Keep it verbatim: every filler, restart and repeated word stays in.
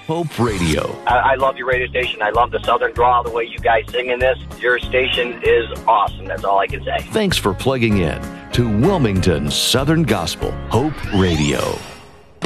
Hope Radio. I, I love your radio station. I love the Southern drawl, the way you guys sing in this. Your station is awesome. That's all I can say. Thanks for plugging in to Wilmington Southern Gospel Hope Radio.